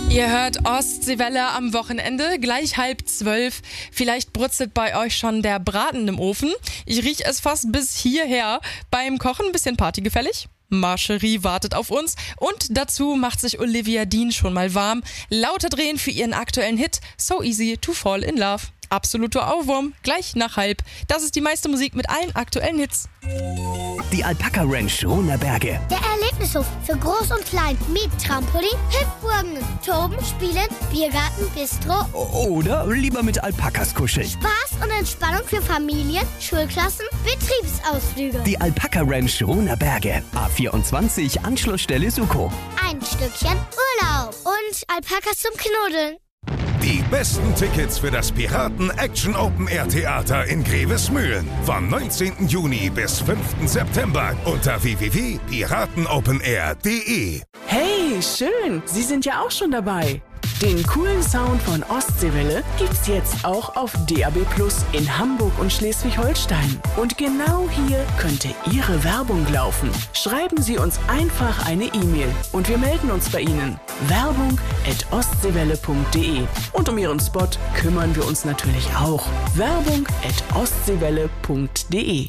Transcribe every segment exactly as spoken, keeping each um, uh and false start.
Ihr hört Ostseewelle am Wochenende, gleich halb zwölf. Vielleicht brutzelt bei euch schon der Braten im Ofen. Ich rieche es fast bis hierher. Beim Kochen ein bisschen partygefällig. Marcherie wartet auf uns und dazu macht sich Olivia Dean schon mal warm. Lauter drehen für ihren aktuellen Hit So Easy to Fall in Love. Absoluter Ohrwurm, gleich nach halb. Das ist die meiste Musik mit allen aktuellen Hits. Die Alpaka Ranch Runerberge. Der Erlebnishof für Groß und Klein mit Trampolin, Hüpfburgen, Toben, Spielen, Biergarten, Bistro. Oder lieber mit Alpakas kuscheln. Spaß und Entspannung für Familien, Schulklassen, Betriebsausflüge. Die Alpaka Ranch Runerberge. A vierundzwanzig, Anschlussstelle Suko. Ein Stückchen Urlaub und Alpakas zum Knuddeln. Die besten Tickets für das Piraten Action Open Air Theater in Grevesmühlen vom neunzehnten Juni bis fünften September unter w w w punkt piratenopenair punkt de. Hey, schön, Sie sind ja auch schon dabei. Den coolen Sound von Ostseewelle gibt's jetzt auch auf D A B Plus in Hamburg und Schleswig-Holstein. Und genau hier könnte Ihre Werbung laufen. Schreiben Sie uns einfach eine E-Mail und wir melden uns bei Ihnen. Werbung at ostseewelle punkt de. Und um Ihren Spot kümmern wir uns natürlich auch. Werbung at ostseewelle punkt de.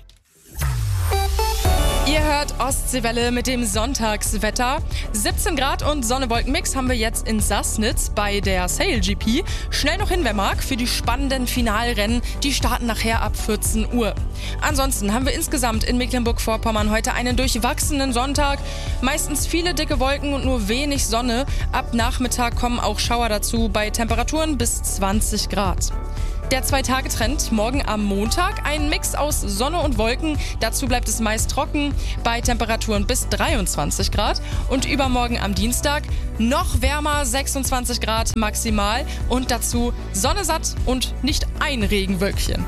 Ihr hört Ostseewelle mit dem Sonntagswetter. siebzehn Grad und Sonne-Wolken-Mix haben wir jetzt in Sassnitz bei der Sail G P. Schnell noch hin, wer mag, für die spannenden Finalrennen. Die starten nachher ab vierzehn Uhr. Ansonsten haben wir insgesamt in Mecklenburg-Vorpommern heute einen durchwachsenen Sonntag. Meistens viele dicke Wolken und nur wenig Sonne. Ab Nachmittag kommen auch Schauer dazu bei Temperaturen bis zwanzig Grad. Der Zwei-Tage-Trend morgen am Montag, ein Mix aus Sonne und Wolken. Dazu bleibt es meist trocken bei Temperaturen bis dreiundzwanzig Grad. Und übermorgen am Dienstag noch wärmer, sechsundzwanzig Grad maximal. Und dazu Sonne satt und nicht ein Regenwölkchen.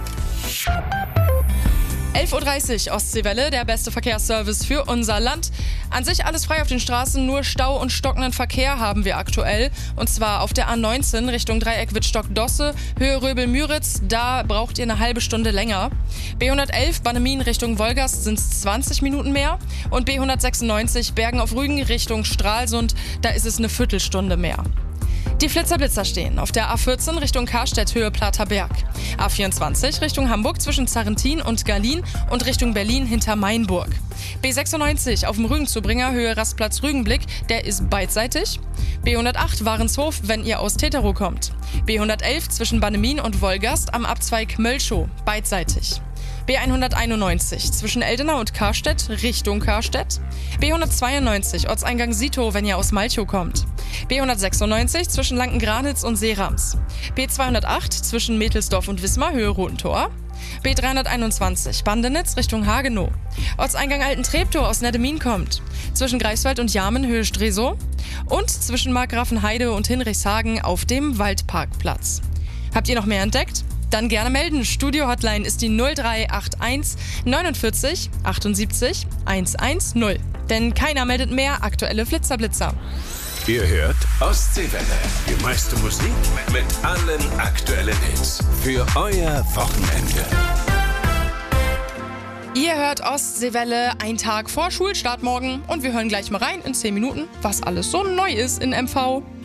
elf Uhr dreißig, Ostseewelle, der beste Verkehrsservice für unser Land. An sich alles frei auf den Straßen, nur Stau und stockenden Verkehr haben wir aktuell. Und zwar auf der A neunzehn Richtung Dreieck Wittstock-Dosse, Höhe Röbel-Müritz, da braucht ihr eine halbe Stunde länger. B hundertelf Bannemin Richtung Wolgast sind es zwanzig Minuten mehr. Und B hundertsechsundneunzig Bergen auf Rügen Richtung Stralsund, da ist es eine Viertelstunde mehr. Die Flitzer-Blitzer stehen auf der A vierzehn Richtung Karstedt, Höhe Plater Berg. A vierundzwanzig Richtung Hamburg zwischen Zarrentin und Garlin und Richtung Berlin hinter Mainburg. B sechsundneunzig auf dem Rügenzubringer, Höhe Rastplatz Rügenblick, der ist beidseitig. B hundertacht Warenshof, wenn ihr aus Teterow kommt. B hundertelf zwischen Bannemin und Wolgast am Abzweig Mölschow, beidseitig. B hunderteinundneunzig zwischen Eldena und Karstedt Richtung Karstedt. B hundertzweiundneunzig Ortseingang Sito, wenn ihr aus Malchow kommt. B hundertsechsundneunzig zwischen Lanken-Granitz und Seerams. B zweihundertacht zwischen Mädelsdorf und Wismar, Höhe Rotentor. B dreihunderteinundzwanzig Bandenitz Richtung Hagenow. Ortseingang Alten-Treptow aus Neddemin kommt. Zwischen Greifswald und Jarmen, Höhe Stresow. Und zwischen Markgrafenheide und Hinrichshagen auf dem Waldparkplatz. Habt ihr noch mehr entdeckt? Dann gerne melden. Studio-Hotline ist die null drei acht eins neunundvierzig achtundsiebzig hundertzehn. Denn keiner meldet mehr aktuelle Flitzerblitzer. Ihr hört Ostseewelle. Die meiste Musik mit allen aktuellen Hits. Für euer Wochenende. Ihr hört Ostseewelle, ein Tag vor Schulstart morgen. Und wir hören gleich mal rein in zehn Minuten, was alles so neu ist in M V.